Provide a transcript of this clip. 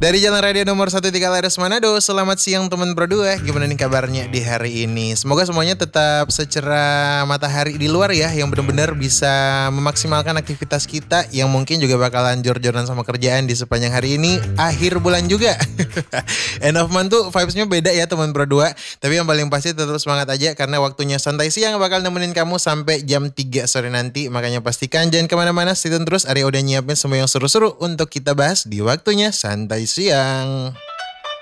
Dari Jalan Raya nomor 13 Laras Manado. Selamat siang teman berdua. Gimana nih kabarnya di hari ini? Semoga semuanya tetap secerah matahari di luar ya, yang benar-benar bisa memaksimalkan aktivitas kita, yang mungkin juga bakalan jor-joran sama kerjaan di sepanjang hari ini. Akhir bulan juga. End of month tuh vibes-nya beda ya teman berdua. Tapi yang paling pasti tetap semangat aja, karena waktunya santai siang bakal nemenin kamu sampai jam 3 sore nanti. Makanya pastikan jangan kemana-mana, stay tune terus. Arya udah nyiapin semua yang seru-seru untuk kita bahas di waktunya santai siang.